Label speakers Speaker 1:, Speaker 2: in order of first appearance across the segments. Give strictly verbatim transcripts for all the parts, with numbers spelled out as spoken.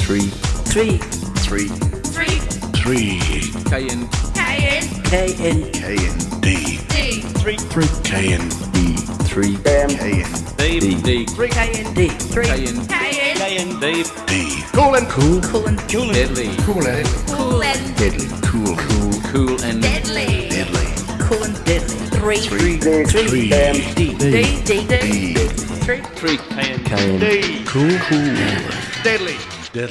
Speaker 1: Three.
Speaker 2: Three.
Speaker 1: Three.
Speaker 2: Three.
Speaker 1: Three.
Speaker 3: K N.
Speaker 2: K N. K N.
Speaker 1: K N D.
Speaker 2: D.
Speaker 3: Three.
Speaker 1: Three. K N E. Three. K N
Speaker 3: D.
Speaker 1: D.
Speaker 3: D.
Speaker 2: Three. K N D. Three.
Speaker 3: K N.
Speaker 2: K N.
Speaker 3: K N D.
Speaker 1: D. Cool and cool.
Speaker 2: Cool and
Speaker 3: Cool and deadly.
Speaker 1: Cool and
Speaker 2: cool and
Speaker 1: deadly. Cool. Cool.
Speaker 3: Cool and
Speaker 2: deadly.
Speaker 1: Deadly.
Speaker 2: Cool and deadly. Three.
Speaker 1: Three.
Speaker 2: Three.
Speaker 1: Three.
Speaker 2: D. D. D. D.
Speaker 1: D.
Speaker 2: Three.
Speaker 3: Three. K N.
Speaker 1: K N
Speaker 3: D.
Speaker 1: Cool. Cool.
Speaker 3: Deadly.
Speaker 1: Deadly.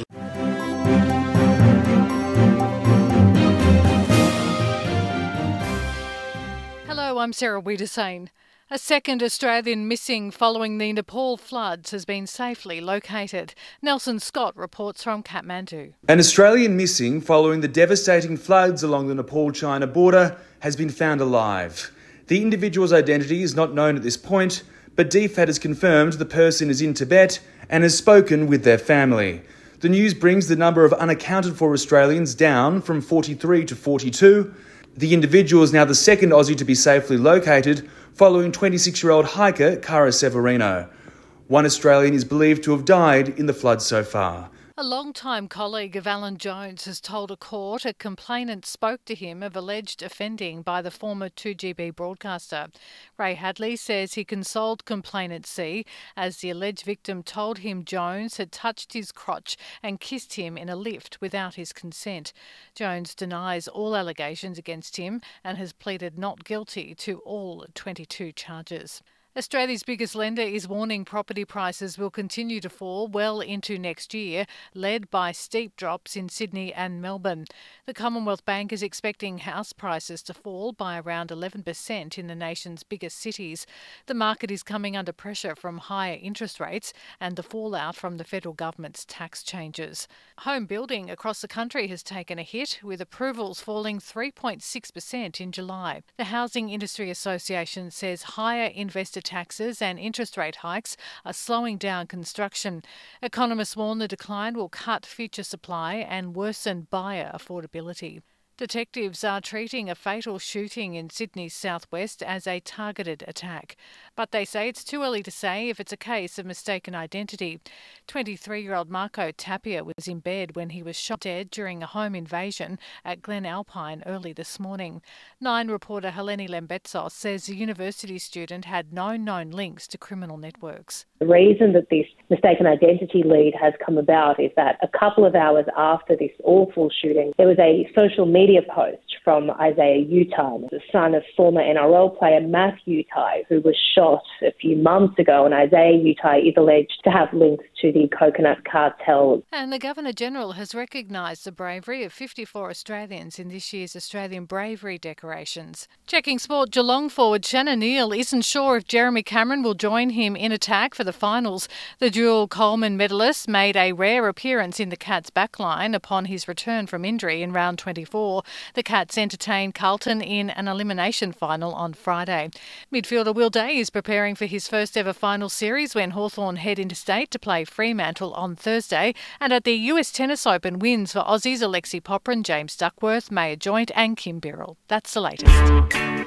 Speaker 4: Hello, I'm Sarah Wiedersane. A second Australian missing following the Nepal floods has been safely located. Nelson Scott reports from Kathmandu.
Speaker 5: An Australian missing following the devastating floods along the Nepal-China border has been found alive. The individual's identity is not known at this point, but D F A T has confirmed the person is in Tibet and has spoken with their family. The news brings the number of unaccounted for Australians down from forty-three to forty-two. The individual is now the second Aussie to be safely located, following twenty-six-year-old hiker Cara Severino. One Australian is believed to have died in the floods so far.
Speaker 4: A long-time colleague of Alan Jones has told a court a complainant spoke to him of alleged offending by the former two G B broadcaster. Ray Hadley says he consoled complainant C as the alleged victim told him Jones had touched his crotch and kissed him in a lift without his consent. Jones denies all allegations against him and has pleaded not guilty to all twenty-two charges. Australia's biggest lender is warning property prices will continue to fall well into next year, led by steep drops in Sydney and Melbourne. The Commonwealth Bank is expecting house prices to fall by around eleven percent in the nation's biggest cities. The market is coming under pressure from higher interest rates and the fallout from the federal government's tax changes. Home building across the country has taken a hit, with approvals falling three point six percent in July. The Housing Industry Association says higher investor taxes and interest rate hikes are slowing down construction. Economists warn the decline will cut future supply and worsen buyer affordability. Detectives are treating a fatal shooting in Sydney's southwest as a targeted attack, but they say it's too early to say if it's a case of mistaken identity. twenty-three-year-old Marco Tapia was in bed when he was shot dead during a home invasion at Glen Alpine early this morning. Nine reporter Helene Lembetsos says the university student had no known links to criminal networks.
Speaker 6: The reason that this mistaken identity lead has come about is that a couple of hours after this awful shooting, there was a social media post from Isaiah Utai, the son of former N R L player Matt Utai, who was shot a few months ago, and Isaiah Utai is alleged to have links to the Coconut Cartel.
Speaker 4: And the Governor-General has recognised the bravery of fifty-four Australians in this year's Australian Bravery decorations. Checking sport, Geelong forward Shannon Neale isn't sure if Jeremy Cameron will join him in attack for the finals. The dual Coleman medalist made a rare appearance in the Cats' backline upon his return from injury in round twenty-four. The Cats entertained Carlton in an elimination final on Friday. Midfielder Will Day is preparing for his first ever final series when Hawthorn head interstate to play Fremantle on Thursday. And at the U S Tennis Open, wins for Aussies Alexei Popyrin, James Duckworth, Maya Joint and Kim Birrell. That's the latest.